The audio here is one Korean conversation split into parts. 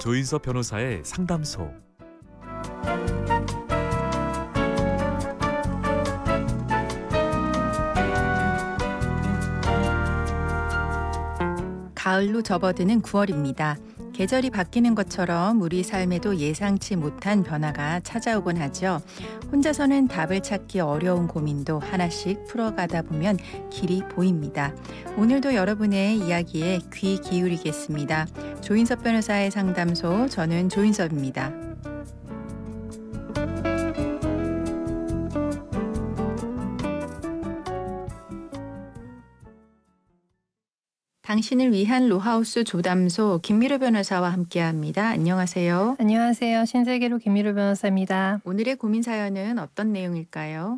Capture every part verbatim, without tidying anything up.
조인서 변호사의 상담소. 가을로 접어드는 구월입니다. 계절이 바뀌는 것처럼 우리 삶에도 예상치 못한 변화가 찾아오곤 하죠. 혼자서는 답을 찾기 어려운 고민도 하나씩 풀어가다 보면 길이 보입니다. 오늘도 여러분의 이야기에 귀 기울이겠습니다. 조인섭 변호사의 상담소, 저는 조인섭입니다. 당신을 위한 로하우스 조담소 김미루 변호사와 함께합니다. 안녕하세요. 안녕하세요. 신세계로 김미루 변호사입니다. 오늘의 고민 사연은 어떤 내용일까요?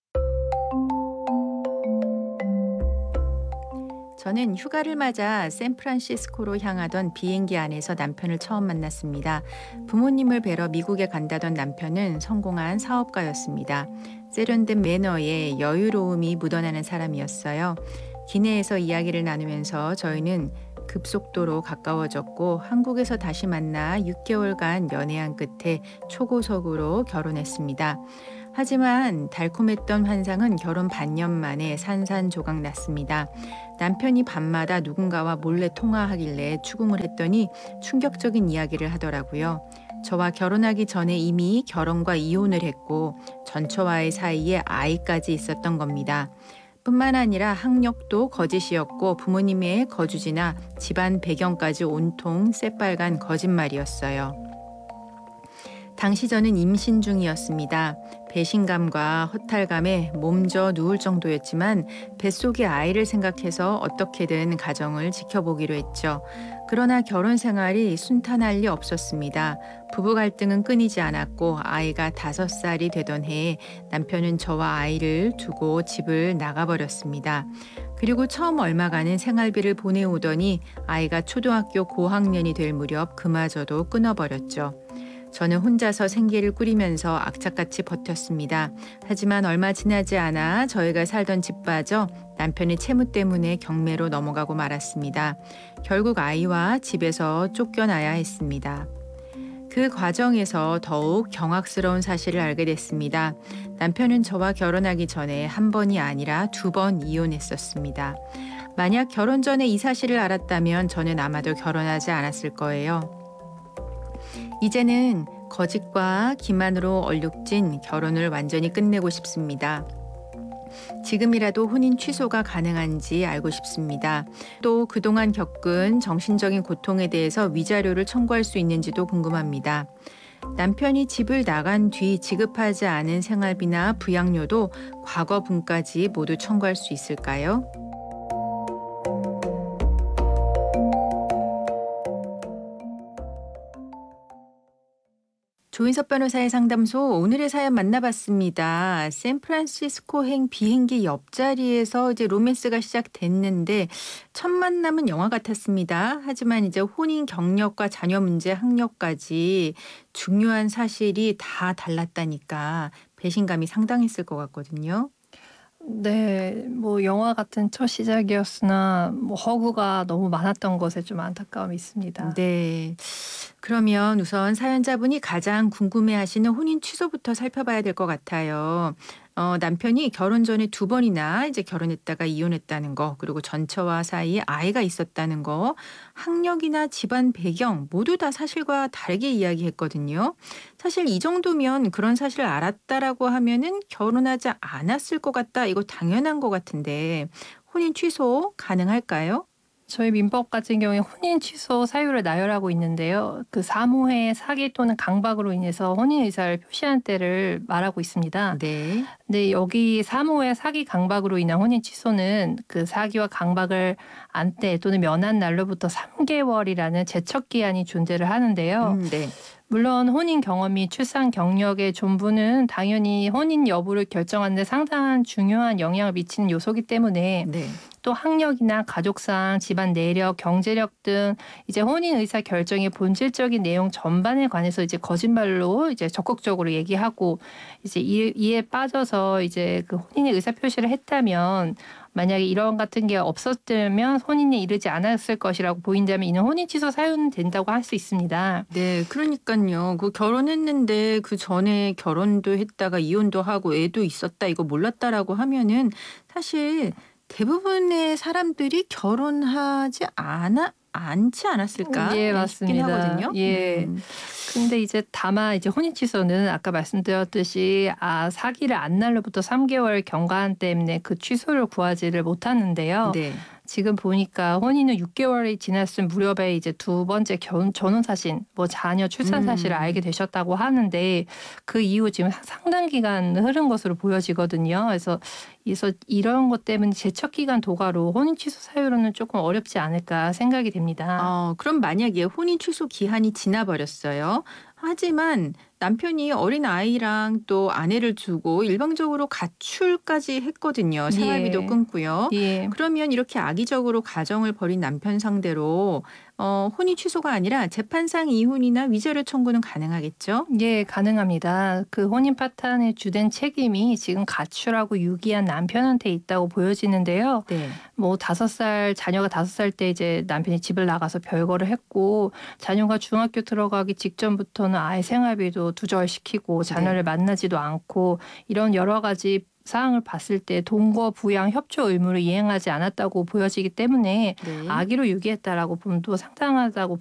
저는 휴가를 맞아 샌프란시스코로 향하던 비행기 안에서 남편을 처음 만났습니다. 부모님을 뵈러 미국에 간다던 남편은 성공한 사업가였습니다. 세련된 매너에 여유로움이 묻어나는 사람이었어요. 기내에서 이야기를 나누면서 저희는 급속도로 가까워졌고 한국에서 다시 만나 육 개월간 연애한 끝에 초고속으로 결혼했습니다. 하지만 달콤했던 환상은 결혼 반년 만에 산산조각 났습니다. 남편이 밤마다 누군가와 몰래 통화하길래 추궁을 했더니 충격적인 이야기를 하더라고요. 저와 결혼하기 전에 이미 결혼과 이혼을 했고 전처와의 사이에 아이까지 있었던 겁니다. 뿐만 아니라 학력도 거짓이었고 부모님의 거주지나 집안 배경까지 온통 새빨간 거짓말이었어요. 당시 저는 임신 중이었습니다. 배신감과 허탈감에 몸져 누울 정도였지만 뱃속의 아이를 생각해서 어떻게든 가정을 지켜보기로 했죠. 그러나 결혼 생활이 순탄할 리 없었습니다. 부부 갈등은 끊이지 않았고 아이가 다섯 살이 되던 해에 남편은 저와 아이를 두고 집을 나가버렸습니다. 그리고 처음 얼마간은 생활비를 보내오더니 아이가 초등학교 고학년이 될 무렵 그마저도 끊어버렸죠. 저는 혼자서 생계를 꾸리면서 악착같이 버텼습니다. 하지만 얼마 지나지 않아 저희가 살던 집 빠져 남편의 채무 때문에 경매로 넘어가고 말았습니다. 결국 아이와 집에서 쫓겨나야 했습니다. 그 과정에서 더욱 경악스러운 사실을 알게 됐습니다. 남편은 저와 결혼하기 전에 한 번이 아니라 두 번 이혼했었습니다. 만약 결혼 전에 이 사실을 알았다면 저는 아마도 결혼하지 않았을 거예요. 이제는 거짓과 기만으로 얼룩진 결혼을 완전히 끝내고 싶습니다. 지금이라도 혼인 취소가 가능한지 알고 싶습니다. 또 그동안 겪은 정신적인 고통에 대해서 위자료를 청구할 수 있는지도 궁금합니다. 남편이 집을 나간 뒤 지급하지 않은 생활비나 부양료도 과거분까지 모두 청구할 수 있을까요? 조인섭 변호사의 상담소, 오늘의 사연 만나봤습니다. 샌프란시스코행 비행기 옆자리에서 이제 로맨스가 시작됐는데 첫 만남은 영화 같았습니다. 하지만 이제 혼인 경력과 자녀 문제, 학력까지 중요한 사실이 다 달랐다니까 배신감이 상당했을 것 같거든요. 네, 뭐 영화 같은 첫 시작이었으나 뭐 허구가 너무 많았던 것에 좀 안타까움이 있습니다. 네. 그러면 우선 사연자분이 가장 궁금해하시는 혼인 취소부터 살펴봐야 될 것 같아요. 어, 남편이 결혼 전에 두 번이나 이제 결혼했다가 이혼했다는 거, 그리고 전처와 사이에 아이가 있었다는 거, 학력이나 집안 배경 모두 다 사실과 다르게 이야기했거든요. 사실 이 정도면 그런 사실을 알았다라고 하면은 결혼하지 않았을 것 같다. 이거 당연한 것 같은데 혼인 취소 가능할까요? 저희 민법 같은 경우에 혼인 취소 사유를 나열하고 있는데요. 그 사무회 사기 또는 강박으로 인해서 혼인 의사를 표시한 때를 말하고 있습니다. 네. 근데 여기 사무회 사기 강박으로 인한 혼인 취소는 그 사기와 강박을 안 때 또는 면한 날로부터 삼 개월이라는 제척 기한이 존재를 하는데요. 음, 네. 물론 혼인 경험이 출산 경력의 전부는 당연히 혼인 여부를 결정하는 데 상당한 중요한 영향을 미치는 요소이기 때문에 네. 또 학력이나 가족상, 집안 내력, 경제력 등 이제 혼인 의사 결정의 본질적인 내용 전반에 관해서 이제 거짓말로 이제 적극적으로 얘기하고 이제 이, 이에 빠져서 이제 그 혼인의 의사 표시를 했다면 만약에 이런 같은 게 없었다면 혼인에 이르지 않았을 것이라고 보인다면 이는 혼인 취소 사유는 된다고 할 수 있습니다. 네, 그러니까요. 그 결혼했는데 그 전에 결혼도 했다가 이혼도 하고 애도 있었다 이거 몰랐다라고 하면은 사실 대부분의 사람들이 결혼하지 않아 않지 않았을까 예, 예, 싶긴 맞습니다. 하거든요. 예. 음. 근데 이제 다만 이제 혼인 취소는 아까 말씀드렸듯이 아 사기를 안 날로부터 삼 개월 경과한 때문에 그 취소를 구하지를 못하는데요. 네. 지금 보니까 혼인은 육 개월이 지났을 무렵에 이제 두 번째 결혼 전혼 사실, 뭐 자녀 출산 사실을 음. 알게 되셨다고 하는데 그 이후 지금 상당 기간 흐른 것으로 보여지거든요. 그래서 그래서 이런 것 때문에 제척 기간 도가로 혼인 취소 사유로는 조금 어렵지 않을까 생각이 됩니다. 어, 그럼 만약에 혼인 취소 기한이 지나 버렸어요. 하지만 남편이 어린 아이랑 또 아내를 두고 일방적으로 가출까지 했거든요. 생활비도 예. 끊고요. 예. 그러면 이렇게 악의적으로 가정을 벌인 남편 상대로 어, 혼인 취소가 아니라 재판상 이혼이나 위자료 청구는 가능하겠죠? 예, 가능합니다. 그 혼인 파탄의 주된 책임이 지금 가출하고 유기한 남편한테 있다고 보여지는데요. 네. 뭐 다섯 살 자녀가 다섯 살 때 이제 남편이 집을 나가서 별거를 했고 자녀가 중학교 들어가기 직전부터는 아예 생활비도 두절시키고 자녀를 네. 만나지도 않고 이런 여러 가지 사항을 봤을 때 동거 부양 협조 의무를 이행하지 않았다고 보여지기 때문에 네. 악의로 유기했다라고 봄도 상당하다고